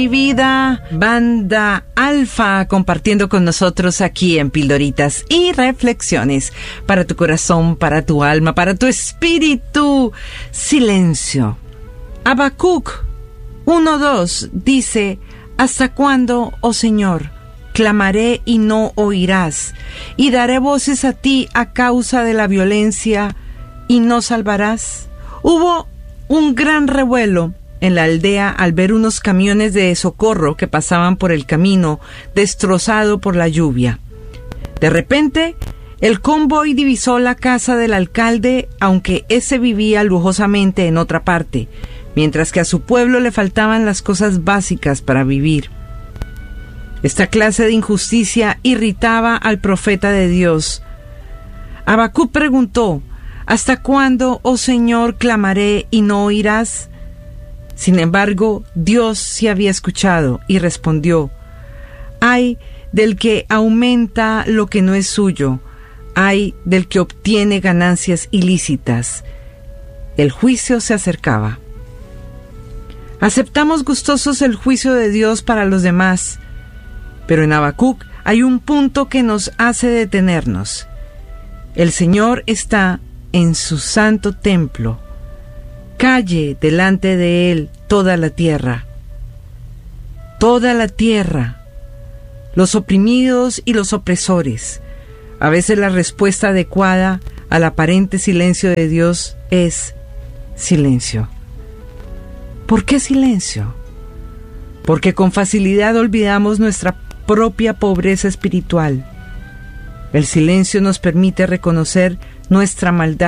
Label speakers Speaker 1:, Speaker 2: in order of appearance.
Speaker 1: Mi vida, Banda Alfa, compartiendo con nosotros aquí en Pildoritas y Reflexiones para tu corazón, para tu alma, para tu espíritu. Silencio. Habacuc 1:2 dice: ¿hasta cuándo, oh Señor, clamaré y no oirás? Y daré voces a ti a causa de la violencia y no salvarás. Hubo un gran revuelo en la aldea al ver unos camiones de socorro que pasaban por el camino, destrozado por la lluvia. De repente, el convoy divisó la casa del alcalde, aunque ese vivía lujosamente en otra parte, mientras que a su pueblo le faltaban las cosas básicas para vivir. Esta clase de injusticia irritaba al profeta de Dios. Habacuc preguntó: ¿hasta cuándo, oh Señor, clamaré y no oirás? Sin embargo, Dios sí había escuchado y respondió: ay del que aumenta lo que no es suyo, ay del que obtiene ganancias ilícitas. El juicio se acercaba. Aceptamos gustosos el juicio de Dios para los demás, pero en Habacuc hay un punto que nos hace detenernos. El Señor está en su santo templo. Calle delante de él toda la tierra. Toda la tierra. Los oprimidos y los opresores. A veces la respuesta adecuada al aparente silencio de Dios es silencio. ¿Por qué silencio? Porque con facilidad olvidamos nuestra propia pobreza espiritual. El silencio nos permite reconocer nuestra maldad